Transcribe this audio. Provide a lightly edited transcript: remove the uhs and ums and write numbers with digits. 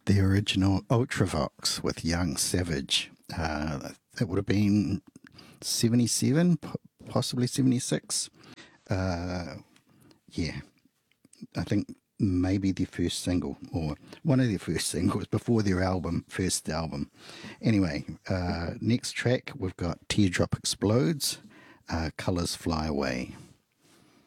The original Ultravox with Young Savage. It would have been 77, possibly 76. Yeah, I think maybe their first single or one of their first singles before their first album. Anyway, next track we've got Teardrop Explodes, Colors Fly Away.